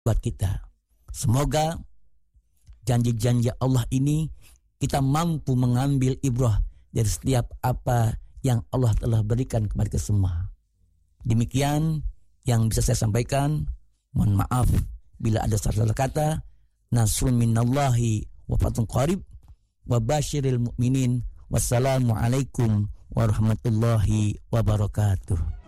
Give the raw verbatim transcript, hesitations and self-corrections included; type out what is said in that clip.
buat kita. Semoga janji-janji Allah ini kita mampu mengambil ibrah dari setiap apa yang Allah telah berikan kepada kita semua. Demikian yang bisa saya sampaikan. Mohon maaf bila ada salah kata. Nasrun minallahi wa fathun qarib wa basyiril mu'minin. Wassalamualaikum warahmatullahi wabarakatuh.